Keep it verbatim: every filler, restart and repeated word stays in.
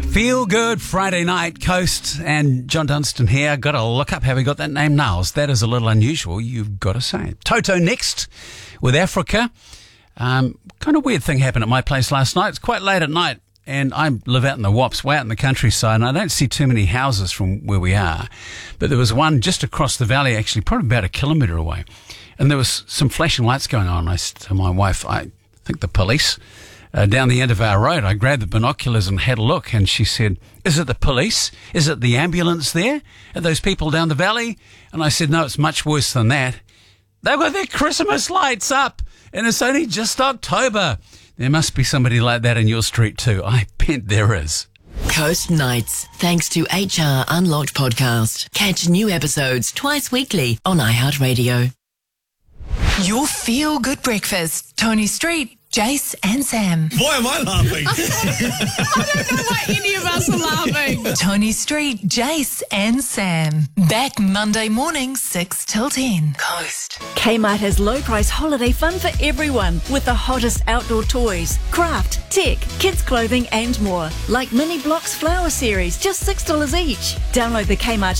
Feel Good Friday Night, Coast and John Dunstan here. Got to look up how we got that name, Niles. That is a little unusual, you've got to say. Toto next with Africa. Um, kind of weird thing happened at my place last night. It's quite late at night and I live out in the Wops, way out in the countryside, and I don't see too many houses from where we are. But there was one just across the valley, actually, probably about a kilometre away. And there was some flashing lights going on. I said to my wife, I think the police. Uh, down the end of our road, I grabbed the binoculars and had a look, and she said, is it the police? Is it the ambulance there? Are those people down the valley? And I said, no, it's much worse than that. They've got their Christmas lights up, and it's only just October. There must be somebody like that in your street too. I bet there is. Coast Nights, thanks to H R Unlocked podcast. Catch new episodes twice weekly on iHeartRadio. Your feel-good breakfast. Tony Street, Jace and Sam. Why am I laughing? I don't know why any of us are laughing. Tony Street, Jace and Sam. Back Monday morning, six till ten. Coast. Kmart has low price holiday fun for everyone with the hottest outdoor toys, craft, tech, kids clothing and more. Like Mini Blocks Flower Series, just six dollars each. Download the Kmart